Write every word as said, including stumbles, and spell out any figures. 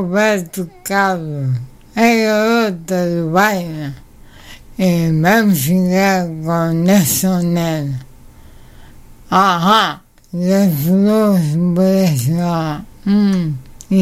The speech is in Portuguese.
Roberto Carlos, é garota do baile. E vamos ficar com Nacional. Aham, das flores por essa. Hum.